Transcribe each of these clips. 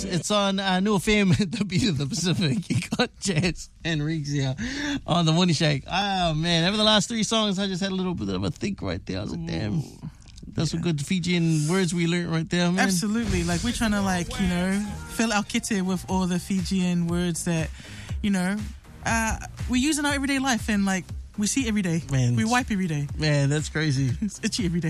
It's on New FM at the Beat of the Pacific. You got Jazz and Riggs here on the Morning Shake. Oh, man. Over the last 3 songs, I just had a little bit of a think right there. I was like, damn. That's some good Fijian words we learned right there, man. Absolutely. Like, we're trying to, fill our kite with all the Fijian words that, we use in our everyday life and, we see every day. Man, we wipe every day. Man, that's crazy. It's itchy every day.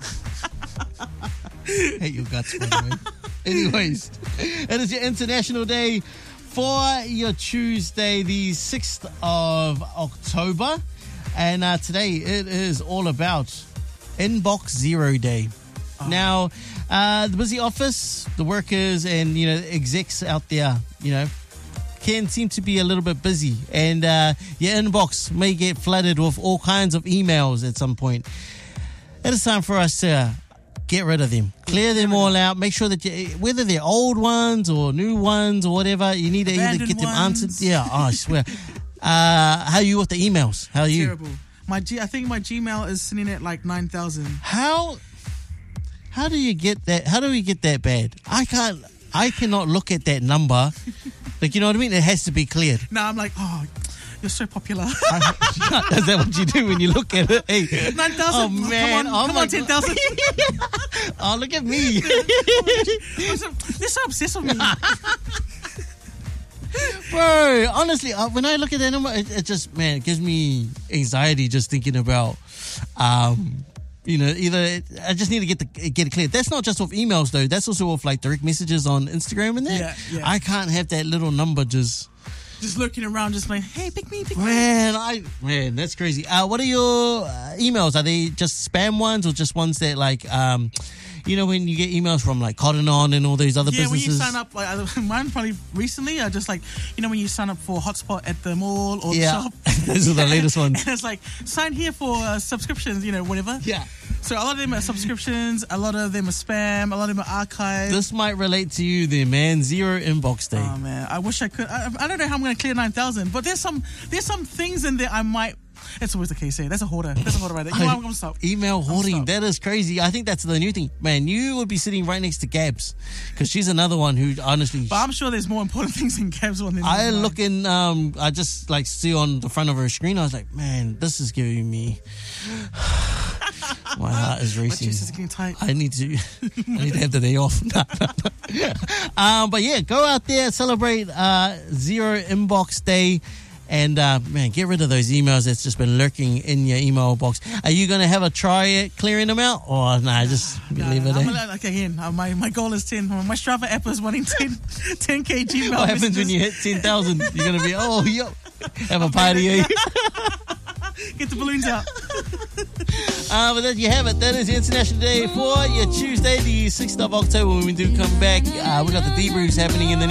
Hate your guts, by the way. Anyways, it is your International Day for your Tuesday, the 6th of October. And today it is all about Inbox Zero Day. Oh. Now, the busy office, the workers and, execs out there, can seem to be a little bit busy. And your inbox may get flooded with all kinds of emails at some point. It is time for us to get rid of them. Clear them all out. Make sure that whether they're old ones or new ones or whatever, you need to either get them answered. Yeah, I swear. How are you with the emails? How are you? Terrible. I think my Gmail is sitting at 9,000. How do you get that? How do we get that bad? I cannot look at that number. You know what I mean? It has to be cleared. No, I'm like, oh, you're so popular. Is that what you do when you look at it? Hey, 9,000. Oh, man. Come on, 10,000. Oh, look at me. They're so obsessed with me. Bro, honestly, when I look at that number, it just, man, it gives me anxiety just thinking about, either I just need to get it cleared. That's not just with emails, though. That's also with, direct messages on Instagram and that. Yeah. I can't have that little number just looking around, just like, hey, pick me. Man, that's crazy. What are your emails? Are they just spam ones or just ones that when you get emails from Cotton On and all those other businesses? When you sign up, mine probably recently, I just when you sign up for Hotspot at the mall or the shop. Those are the latest ones. And it's sign here for subscriptions, whatever. Yeah. So a lot of them are subscriptions, a lot of them are spam, a lot of them are archived. This might relate to you then, man. Zero inbox day. Oh, man. I wish I could. I don't know how I'm going to clear 9,000, but there's some things in there I might... It's always the case here. That's a hoarder. Right there. I'm going to stop. Email hoarding. That is crazy. I think that's the new thing. Man, you would be sitting right next to Gabs because she's another one who honestly... But I'm sure there's more important things in Gabs' one than I look in... I just see on the front of her screen. I was like, man, this is giving me... My heart is racing. My chest is getting tight. I need to have the day off. But yeah, go out there, celebrate Zero Inbox Day. And, man, get rid of those emails that's just been lurking in your email box. Are you going to have a try at clearing them out? Or just leave it in? My goal is 10. My Strava app is wanting 10K Gmail What happens messages. when you hit 10,000? You're going to be, have a party, eh? Get the balloons out. But there you have it. That is the International Day for your Tuesday, the 6th of October. When we do come back, we got the debriefs happening in the